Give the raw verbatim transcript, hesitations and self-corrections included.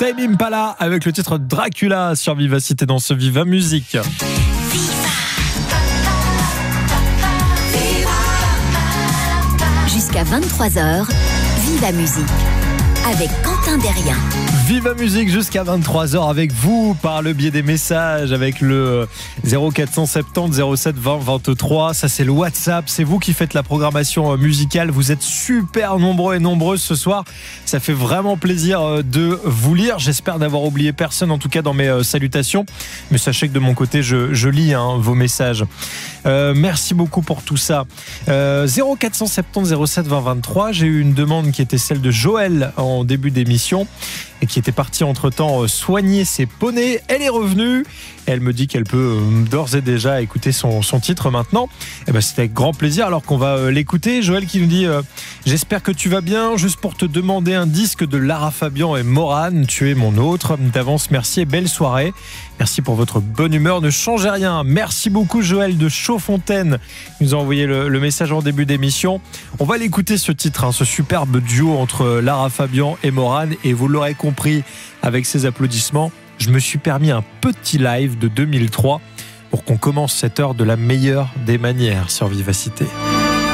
Tame Impala avec le titre Dracula sur Vivacité dans ce Viva Musique. Jusqu'à vingt-trois heures, Viva Musique avec Quentin Derrien. Viva Musique jusqu'à vingt-trois heures avec vous par le biais des messages avec le zéro quatre cent soixante-dix zéro sept vingt vingt-trois. Ça c'est le WhatsApp, c'est vous qui faites la programmation musicale. Vous êtes super nombreux et nombreuses ce soir. Ça fait vraiment plaisir de vous lire. J'espère n'avoir oublié personne en tout cas dans mes salutations. Mais sachez que de mon côté je, je lis hein, vos messages. Euh, merci beaucoup pour tout ça. Euh, zéro quatre cent soixante-dix zéro sept vingt vingt-trois. J'ai eu une demande qui était celle de Joël en début d'émission et qui était partie entre-temps soigner ses poneys. Elle est revenue. Elle me dit qu'elle peut d'ores et déjà écouter son, son titre maintenant. Et ben, c'est avec grand plaisir alors qu'on va l'écouter. Joël qui nous dit euh, « J'espère que tu vas bien. Juste pour te demander un disque de Lara Fabian et Morane. Tu es mon autre. D'avance, merci et belle soirée. Merci pour votre bonne humeur. Ne changez rien. » Merci beaucoup Joël de Chaudfontaine. Il nous a envoyé le, le message en début d'émission. On va l'écouter ce titre, hein, ce superbe duo entre Lara Fabian et Morane. Et vous l'aurez compris avec ces applaudissements, je me suis permis un petit live de deux mille trois pour qu'on commence cette heure de la meilleure des manières sur Vivacité.